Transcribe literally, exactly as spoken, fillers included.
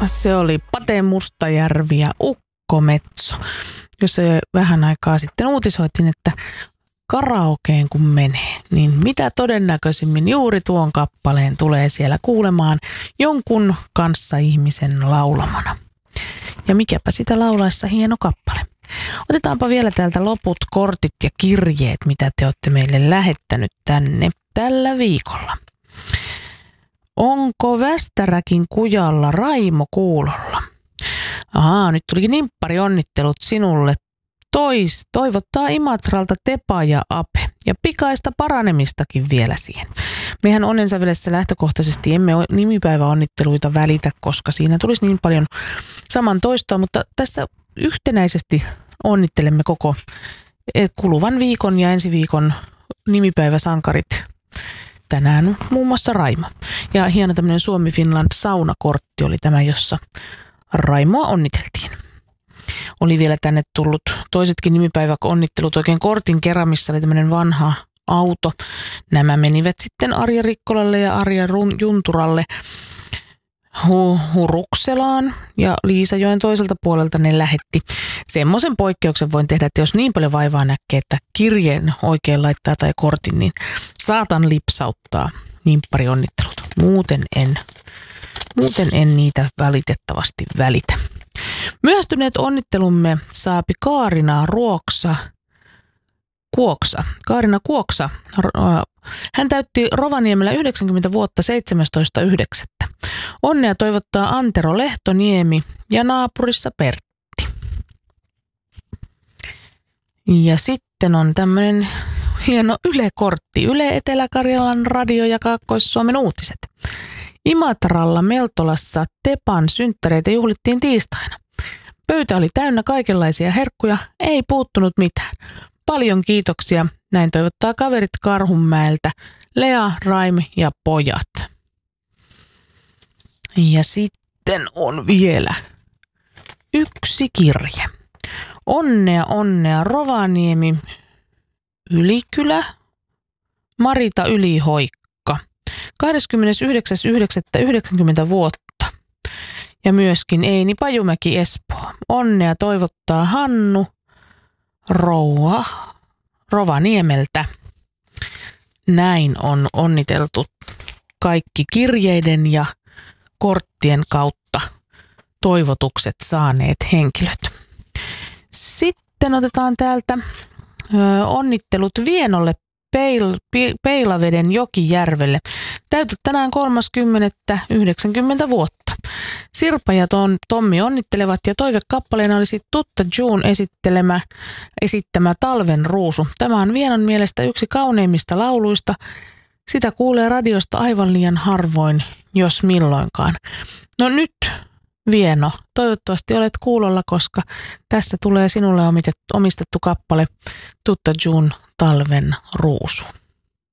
Se oli Pate Mustajärvi ja Ukko Metso, jossa jo vähän aikaa sitten uutisoitiin, että karaokeen kun menee, niin mitä todennäköisimmin juuri tuon kappaleen tulee siellä kuulemaan jonkun kanssa ihmisen laulamana. Ja mikäpä sitä laulaessa hieno kappale. Otetaanpa vielä täältä loput kortit ja kirjeet, mitä te olette meille lähettänyt tänne tällä viikolla. Onko Västäräkin kujalla Raimo kuulolla? Ahaa, nyt tulikin nimppari onnittelut sinulle. Tois, toivottaa Imatralta Tepa ja Ape. Ja pikaista paranemistakin vielä siihen. Mehän Onnensävelessä lähtökohtaisesti emme nimipäiväonnitteluita välitä, koska siinä tulisi niin paljon saman toistoa, mutta tässä yhtenäisesti onnittelemme koko kuluvan viikon ja ensi viikon nimipäiväsankarit. Tänään muun muassa Raimo. Ja hieno tämmöinen Suomi Finland saunakortti oli tämä, jossa Raimoa onniteltiin. Oli vielä tänne tullut toisetkin nimipäiväonnittelut oikein kortin kerran, missä oli tämmöinen vanha auto. Nämä menivät sitten Arja Rikkolalle ja Arja Junturalle Hurukselaan ja Liisajoen toiselta puolelta ne lähetti. Semmoisen poikkeuksen voin tehdä, että jos niin paljon vaivaa näkee, että kirjeen oikein laittaa tai kortin, niin saatan lipsauttaa nimpparionnittelut. Muuten en, muuten en niitä valitettavasti välitä. Myöhästyneet onnittelumme saapi Kaarina Ruoksa, Kuoksa. Kaarina Kuoksa. Hän täytti Rovaniemellä yhdeksänkymmentä vuotta seitsemästoista yhdeksättä Onnea toivottaa Antero Lehtoniemi ja naapurissa Pertti. Ja sitten on tämmöinen hieno Yle-kortti. Yle Etelä-Karjalan radio ja Kaakkois-Suomen uutiset. Imatralla Meltolassa Tepan synttäreitä juhlittiin tiistaina. Pöytä oli täynnä kaikenlaisia herkkuja, ei puuttunut mitään. Paljon kiitoksia, näin toivottaa kaverit Karhunmäeltä, Lea, Raim ja pojat. Ja sitten on vielä yksi kirje. Onnea, onnea, Rovaniemi, Ylikylä, Marita Ylihoikka, kahdeskymmenesyhdeksäs yhdeksättä yhdeksänkymmentä vuotta. Ja myöskin Eini Pajumäki Espoo. Onnea toivottaa Hannu Rouha Rovaniemeltä. Näin on onniteltu kaikki kirjeiden ja korttien kautta toivotukset saaneet henkilöt. Sitten otetaan täältä ö, onnittelut Vienolle Peil, Peilaveden Jokijärvelle. Täytät tänään kolmaskymmenettä yhdeksänkymmentä vuotta. Sirpa ja Tom, Tommi onnittelevat ja toivekappaleena olisi Tutta June esittelemä, esittämä Talven ruusu. Tämä on Vienon mielestä yksi kauneimmista lauluista. Sitä kuulee radiosta aivan liian harvoin, jos milloinkaan. No nyt, Vieno, toivottavasti olet kuulolla, koska tässä tulee sinulle omistettu kappale Tutta June Talven ruusu.